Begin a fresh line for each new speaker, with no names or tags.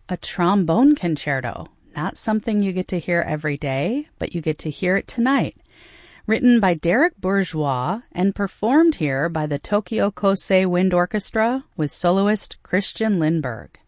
A trombone concerto. Not something you get to hear every day, but you get to hear it tonight. Written by Derek Bourgeois and performed here by the Tokyo Kosei Wind Orchestra with soloist Christian Lindberg.